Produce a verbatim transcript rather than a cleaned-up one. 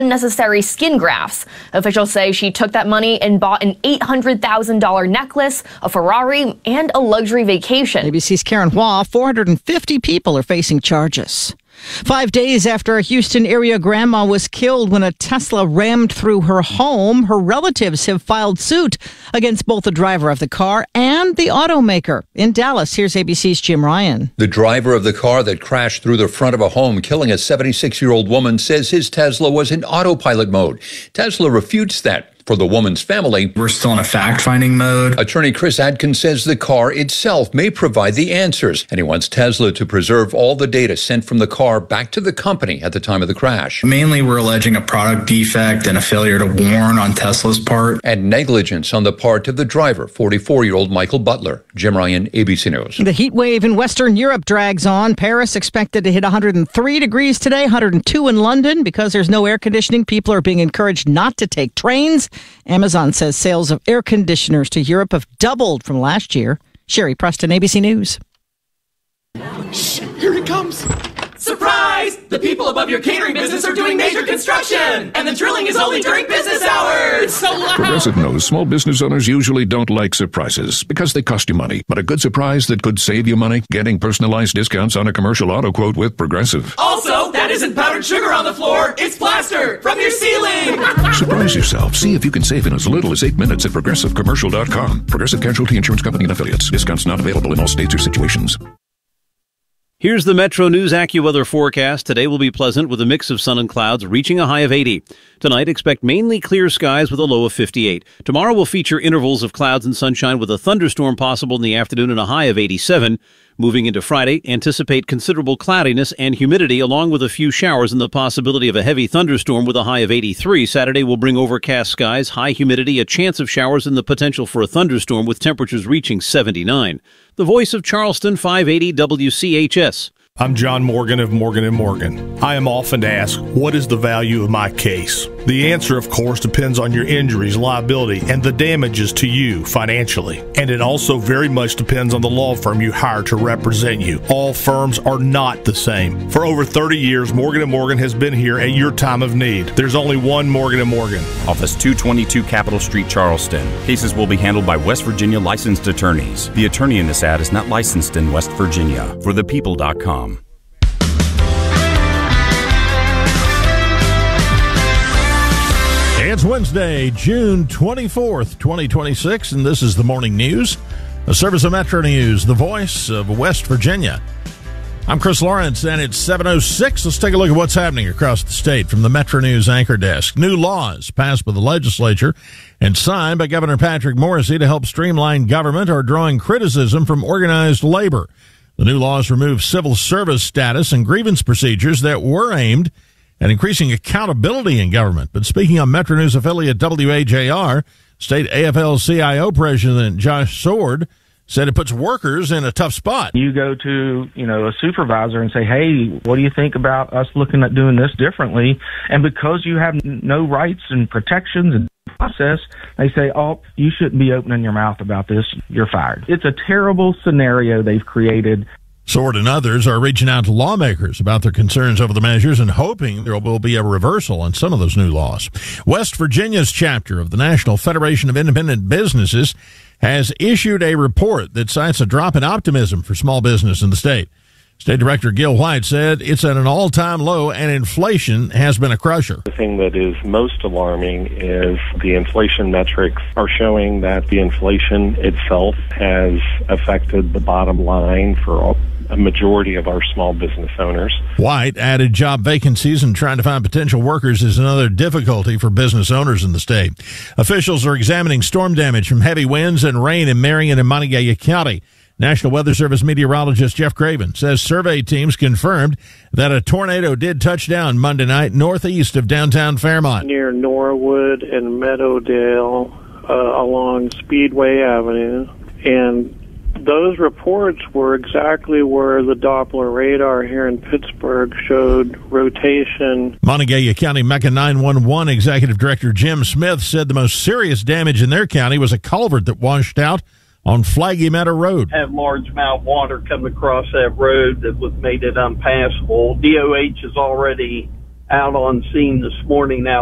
unnecessary skin grafts. Officials say she took that money and bought an eight hundred thousand dollars necklace, a Ferrari, and a luxury vacation. A B C's Karen Hua, four hundred fifty people are facing charges. Five days after a Houston area grandma was killed when a Tesla rammed through her home, her relatives have filed suit against both the driver of the car and the automaker. In Dallas, here's A B C's Jim Ryan. The driver of the car that crashed through the front of a home, killing a seventy-six-year-old woman, says his Tesla was in autopilot mode. Tesla refutes that. For the woman's family, we're still in a fact-finding mode. Attorney Chris Adkins says the car itself may provide the answers, and he wants Tesla to preserve all the data sent from the car back to the company at the time of the crash. Mainly, we're alleging a product defect and a failure to warn on Tesla's part. And negligence on the part of the driver, forty-four-year-old Michael Butler. Jim Ryan, A B C News. The heat wave in Western Europe drags on. Paris expected to hit one hundred three degrees today, one hundred two in London. Because there's no air conditioning, people are being encouraged not to take trains. Amazon says sales of air conditioners to Europe have doubled from last year. Sherry Preston, A B C News. Shh, here it comes. Surprise! The people above your catering business are doing major construction, and the drilling is only during business hours. It's so loud. Progressive knows small business owners usually don't like surprises because they cost you money. But a good surprise that could save you money? Getting personalized discounts on a commercial auto quote with Progressive. Also, that isn't powdered sugar on the floor. It's plaster from your ceiling. Surprise yourself. See if you can save in as little as eight minutes at progressive commercial dot com. Progressive Casualty Insurance Company and Affiliates. Discounts not available in all states or situations. Here's the Metro News AccuWeather forecast. Today will be pleasant with a mix of sun and clouds, reaching a high of eighty. Tonight, expect mainly clear skies with a low of fifty-eight. Tomorrow will feature intervals of clouds and sunshine with a thunderstorm possible in the afternoon and a high of eighty-seven. Moving into Friday, anticipate considerable cloudiness and humidity along with a few showers and the possibility of a heavy thunderstorm with a high of eighty-three. Saturday will bring overcast skies, high humidity, a chance of showers, and the potential for a thunderstorm with temperatures reaching seventy-nine. The voice of Charleston, five eighty W C H S. I'm John Morgan of Morgan and Morgan. I am often asked, what is the value of my case? The answer, of course, depends on your injuries, liability, and the damages to you financially. And it also very much depends on the law firm you hire to represent you. All firms are not the same. For over thirty years, Morgan and Morgan has been here at your time of need. There's only one Morgan and Morgan. Office two twenty-two Capitol Street, Charleston. Cases will be handled by West Virginia licensed attorneys. The attorney in this ad is not licensed in West Virginia. For the people dot com. It's Wednesday, June twenty-fourth, twenty twenty-six, and this is the Morning News, a service of Metro News, the voice of West Virginia. I'm Chris Lawrence, and it's seven oh six. Let's take a look at what's happening across the state from the Metro News anchor desk. New laws passed by the legislature and signed by Governor Patrick Morrisey to help streamline government are drawing criticism from organized labor. The new laws remove civil service status and grievance procedures that were aimed and increasing accountability in government. But speaking on Metro News affiliate W A J R, State A F L C I O President Josh Sword said it puts workers in a tough spot. You go to, you know, a supervisor and say, hey, what do you think about us looking at doing this differently? And because you have no rights and protections and process, they say, oh, you shouldn't be opening your mouth about this. You're fired. It's a terrible scenario they've created. Sword and others are reaching out to lawmakers about their concerns over the measures and hoping there will be a reversal on some of those new laws. West Virginia's chapter of the National Federation of Independent Businesses has issued a report that cites a drop in optimism for small business in the state. State Director Gil White said it's at an all-time low and inflation has been a crusher. The thing that is most alarming is the inflation metrics are showing that the inflation itself has affected the bottom line for all, a majority of our small business owners. White added job vacancies and trying to find potential workers is another difficulty for business owners in the state. Officials are examining storm damage from heavy winds and rain in Marion and Montague County. National Weather Service meteorologist Jeff Craven says survey teams confirmed that a tornado did touch down Monday night northeast of downtown Fairmont. Near Norwood and Meadowdale uh, along Speedway Avenue. And those reports were exactly where the Doppler radar here in Pittsburgh showed rotation. Montague County Mecca nine one one Executive Director Jim Smith said the most serious damage in their county was a culvert that washed out on Flaggy Meadow Road. Have large amount of water come across that road that was made it unpassable. D O H has already out on scene this morning now.